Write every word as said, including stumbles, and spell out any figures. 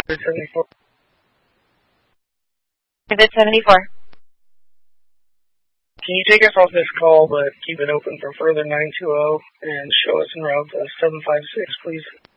seventy-four. Pivot seventy-four. Can you take us off this call, but keep it open for further nine two zero and show us en route to seven five six, please?